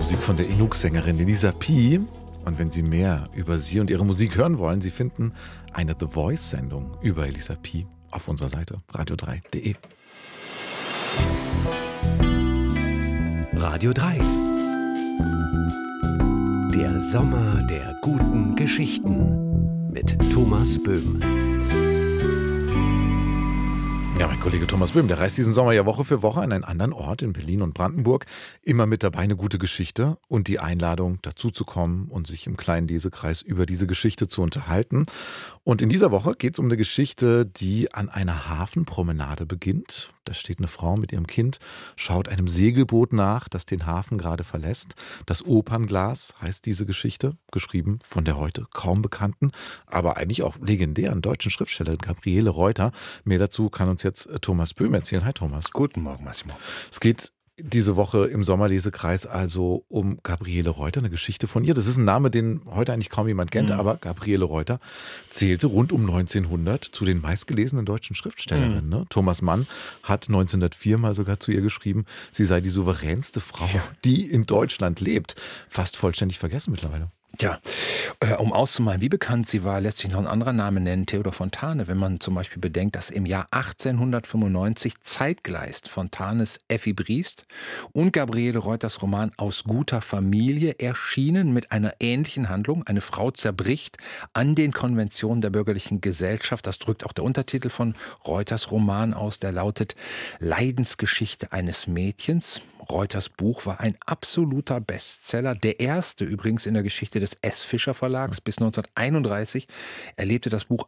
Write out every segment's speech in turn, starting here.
Musik von der Inuk-Sängerin Elisa Pi. Und wenn Sie mehr über sie und ihre Musik hören wollen, Sie finden eine The Voice-Sendung über Elisa Pi auf unserer Seite radio3.de. Radio 3. Der Sommer der guten Geschichten mit Thomas Böhm. Ja, mein Kollege Thomas Böhm, der reist diesen Sommer ja Woche für Woche an einen anderen Ort in Berlin und Brandenburg. Immer mit dabei eine gute Geschichte und die Einladung, dazu zu kommen und sich im kleinen Lesekreis über diese Geschichte zu unterhalten. Und in dieser Woche geht es um eine Geschichte, die an einer Hafenpromenade beginnt. Da steht eine Frau mit ihrem Kind, schaut einem Segelboot nach, das den Hafen gerade verlässt. Das Opernglas heißt diese Geschichte, geschrieben von der heute kaum bekannten, aber eigentlich auch legendären deutschen Schriftstellerin Gabriele Reuter. Mehr dazu kann uns jetzt Thomas Böhm erzählen. Hi Thomas. Guten Morgen, Massimo. Es geht diese Woche im Sommerlesekreis also um Gabriele Reuter, eine Geschichte von ihr. Das ist ein Name, den heute eigentlich kaum jemand kennt, aber Gabriele Reuter zählte rund um 1900 zu den meistgelesenen deutschen Schriftstellerinnen. Ne? Thomas Mann hat 1904 mal sogar zu ihr geschrieben, sie sei die souveränste Frau, die in Deutschland lebt. Fast vollständig vergessen mittlerweile. Ja, um auszumalen, wie bekannt sie war, lässt sich noch ein anderer Name nennen, Theodor Fontane. Wenn man zum Beispiel bedenkt, dass im Jahr 1895 zeitgleich Fontanes Effi Briest und Gabriele Reuters Roman Aus guter Familie erschienen mit einer ähnlichen Handlung. Eine Frau zerbricht an den Konventionen der bürgerlichen Gesellschaft. Das drückt auch der Untertitel von Reuters Roman aus, der lautet Leidensgeschichte eines Mädchens. Reuters Buch war ein absoluter Bestseller, der erste übrigens in der Geschichte des S. Fischer Verlags. Bis 1931 erlebte das Buch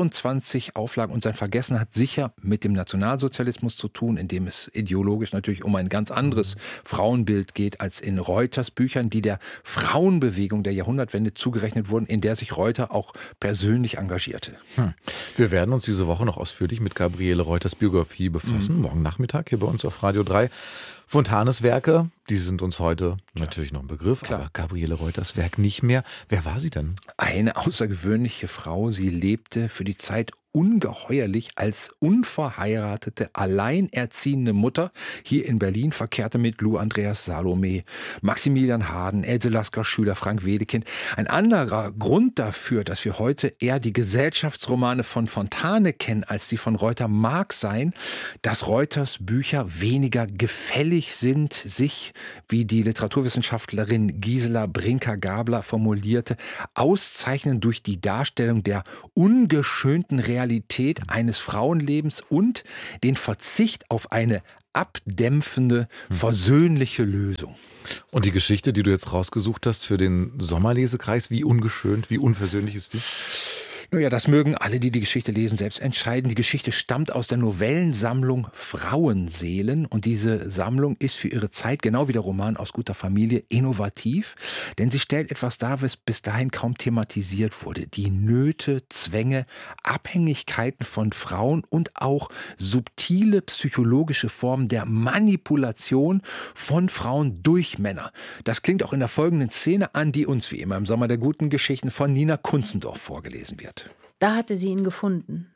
28 Auflagen und sein Vergessen hat sicher mit dem Nationalsozialismus zu tun, in dem es ideologisch natürlich um ein ganz anderes Frauenbild geht als in Reuters Büchern, die der Frauenbewegung der Jahrhundertwende zugerechnet wurden, in der sich Reuter auch persönlich engagierte. Wir werden uns diese Woche noch ausführlich mit Gabriele Reuters Biografie befassen, morgen Nachmittag hier bei uns auf Radio 3. Fontanes Werke, die sind uns heute natürlich noch ein Begriff, aber Gabriele Reuters Werk nicht mehr. Wer war sie denn? Eine außergewöhnliche Frau. Sie lebte für die Zeit ungeheuerlich als unverheiratete, alleinerziehende Mutter hier in Berlin, verkehrte mit Lou Andreas Salome, Maximilian Harden, Else Lasker-Schüler, Frank Wedekind. Ein anderer Grund dafür, dass wir heute eher die Gesellschaftsromane von Fontane kennen als die von Reuter, mag sein, dass Reuters Bücher weniger gefällig sind, sich, wie die Literaturwissenschaftlerin Gisela Brinker-Gabler formulierte, auszeichnen durch die Darstellung der ungeschönten Realität eines Frauenlebens und den Verzicht auf eine abdämpfende, versöhnliche Lösung. Und die Geschichte, die du jetzt rausgesucht hast für den Sommerlesekreis, wie ungeschönt, wie unversöhnlich ist die? Naja, das mögen alle, die die Geschichte lesen, selbst entscheiden. Die Geschichte stammt aus der Novellensammlung Frauenseelen und diese Sammlung ist für ihre Zeit, genau wie der Roman Aus guter Familie, innovativ, denn sie stellt etwas dar, was bis dahin kaum thematisiert wurde. Die Nöte, Zwänge, Abhängigkeiten von Frauen und auch subtile psychologische Formen der Manipulation von Frauen durch Männer. Das klingt auch in der folgenden Szene an, die uns wie immer im Sommer der guten Geschichten von Nina Kunzendorf vorgelesen wird. Da hatte sie ihn gefunden,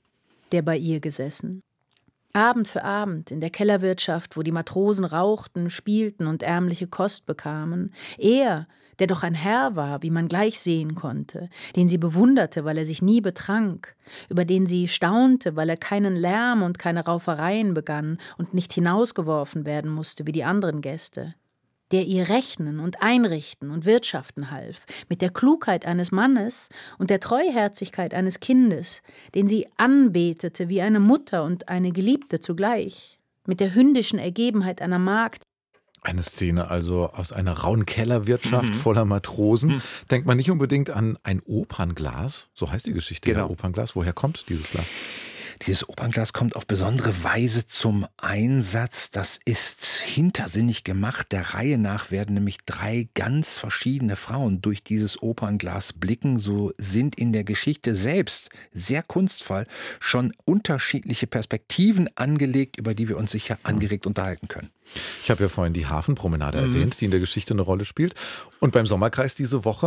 der bei ihr gesessen. Abend für Abend in der Kellerwirtschaft, wo die Matrosen rauchten, spielten und ärmliche Kost bekamen. Er, der doch ein Herr war, wie man gleich sehen konnte, den sie bewunderte, weil er sich nie betrank, über den sie staunte, weil er keinen Lärm und keine Raufereien begann und nicht hinausgeworfen werden musste wie die anderen Gäste. Der ihr rechnen und einrichten und wirtschaften half, mit der Klugheit eines Mannes und der Treuherzigkeit eines Kindes, den sie anbetete wie eine Mutter und eine Geliebte zugleich, mit der hündischen Ergebenheit einer Magd. Eine Szene also aus einer rauen Kellerwirtschaft voller Matrosen. Denkt man nicht unbedingt an ein Opernglas, so heißt die Geschichte, genau. Opernglas. Woher kommt dieses Glas? Dieses Opernglas kommt auf besondere Weise zum Einsatz. Das ist hintersinnig gemacht. Der Reihe nach werden nämlich 3 ganz verschiedene Frauen durch dieses Opernglas blicken. So sind in der Geschichte selbst sehr kunstvoll schon unterschiedliche Perspektiven angelegt, über die wir uns sicher angeregt unterhalten können. Ich habe ja vorhin die Hafenpromenade erwähnt, die in der Geschichte eine Rolle spielt. Und beim Sommerkreis diese Woche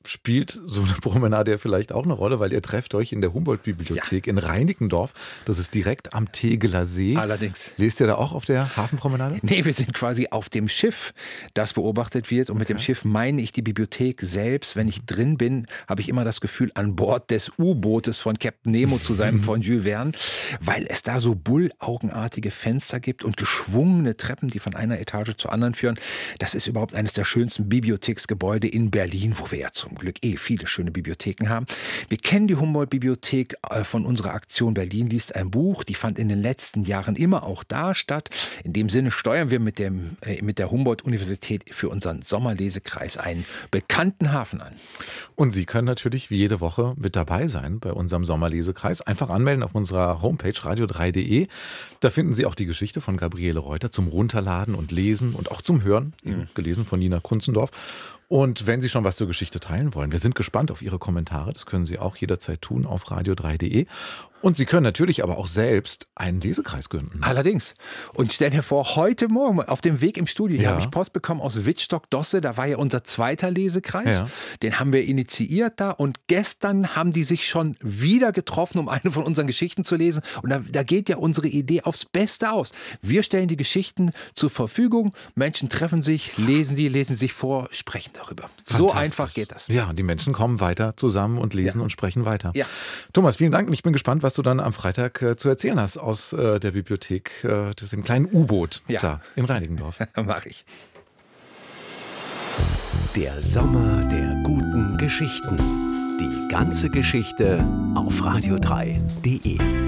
spielt so eine Promenade ja vielleicht auch eine Rolle, weil ihr trefft euch in der Humboldt-Bibliothek in Reinickendorf. Das ist direkt am Tegeler See. Allerdings. Lest ihr da auch auf der Hafenpromenade? Nee, wir sind quasi auf dem Schiff, das beobachtet wird. Und mit dem Schiff meine ich die Bibliothek selbst. Wenn ich drin bin, habe ich immer das Gefühl, an Bord des U-Bootes von Captain Nemo zu sein, von Jules Verne, weil es da so bullaugenartige Fenster gibt und geschwungene Treppen, die von einer Etage zur anderen führen. Das ist überhaupt eines der schönsten Bibliotheksgebäude in Berlin, wo wir ja zum Glück viele schöne Bibliotheken haben. Wir kennen die Humboldt-Bibliothek von unserer Aktion Berlin liest ein Buch. Die fand in den letzten Jahren immer auch da statt. In dem Sinne steuern wir mit der Humboldt-Universität für unseren Sommerlesekreis einen bekannten Hafen an. Und Sie können natürlich wie jede Woche mit dabei sein bei unserem Sommerlesekreis. Einfach anmelden auf unserer Homepage radio3.de. Da finden Sie auch die Geschichte von Gabriele Reuter zum Runterladen und Lesen und auch zum Hören, gelesen von Nina Kunzendorf. Und wenn Sie schon was zur Geschichte teilen wollen, wir sind gespannt auf Ihre Kommentare. Das können Sie auch jederzeit tun auf radio3.de. Und Sie können natürlich aber auch selbst einen Lesekreis gründen. Allerdings. Und stellen hervor, heute Morgen auf dem Weg im Studio, hier habe ich Post bekommen aus Wittstock-Dosse. Da war ja unser zweiter Lesekreis. Ja. Den haben wir initiiert da. Und gestern haben die sich schon wieder getroffen, um eine von unseren Geschichten zu lesen. Und da geht ja unsere Idee aufs Beste aus. Wir stellen die Geschichten zur Verfügung. Menschen treffen sich, lesen sich vor, sprechen darüber. So einfach geht das. Ja, die Menschen kommen weiter zusammen und lesen und sprechen weiter. Ja. Thomas, vielen Dank. Und ich bin gespannt, was du dann am Freitag zu erzählen hast aus der Bibliothek, dem kleinen U-Boot da in Reinickendorf. Mach ich. Der Sommer der guten Geschichten. Die ganze Geschichte auf radio3.de.